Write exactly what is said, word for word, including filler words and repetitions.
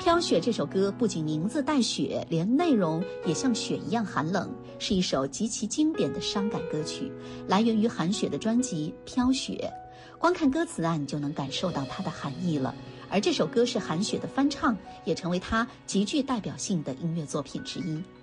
飘雪这首歌不仅名字带雪，连内容也像雪一样寒冷，是一首极其经典的伤感歌曲，来源于韩雪的专辑《飘雪》。光看歌词啊，你就能感受到它的含义了。而这首歌是韩雪的翻唱，也成为她极具代表性的音乐作品之一。